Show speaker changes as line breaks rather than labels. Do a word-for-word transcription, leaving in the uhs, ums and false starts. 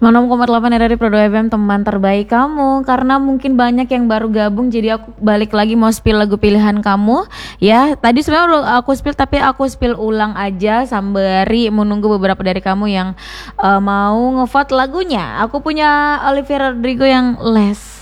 sembilan puluh enam koma delapan R R I Pro dua F M, teman terbaik kamu. Karena mungkin banyak yang baru gabung, jadi aku balik lagi mau spill lagu pilihan kamu. Ya, tadi sebenarnya udah aku spill, tapi aku spill ulang aja sembari menunggu beberapa dari kamu yang uh, mau ngevote lagunya. Aku punya Olivia Rodrigo yang Less.